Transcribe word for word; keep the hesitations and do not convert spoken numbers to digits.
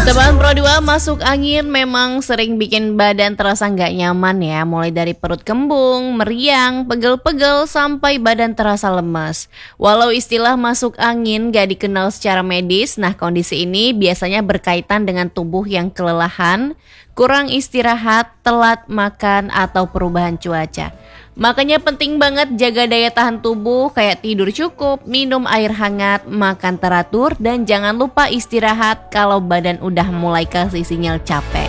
Teman Pro dua, masuk angin memang sering bikin badan terasa nggak nyaman ya. Mulai dari perut kembung, meriang, pegel-pegel, sampai badan terasa lemas. Walau istilah masuk angin nggak dikenal secara medis, nah kondisi ini biasanya berkaitan dengan tubuh yang kelelahan, kurang istirahat, telat makan, atau perubahan cuaca. Makanya penting banget jaga daya tahan tubuh, kayak tidur cukup, minum air hangat, makan teratur, dan jangan lupa istirahat kalau badan udah mulai kasih sinyal capek.